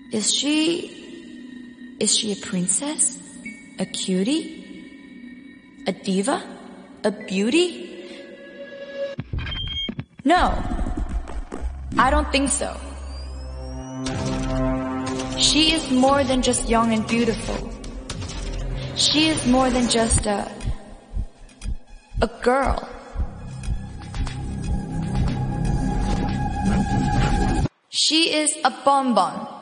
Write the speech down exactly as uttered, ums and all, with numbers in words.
Is she... is she a princess? A cutie? A diva? A beauty? No, I don't think so. She is more than just young and beautiful. She is more than just a... a girl. She is a bonbon.